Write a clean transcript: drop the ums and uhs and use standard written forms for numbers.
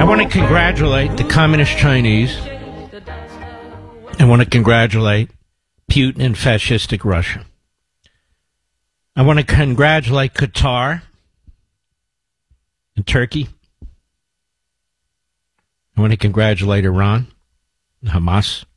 want to congratulate the communist Chinese. I want to congratulate Putin and fascistic Russia. I want to congratulate Qatar and Turkey. I want to congratulate Iran and Hamas.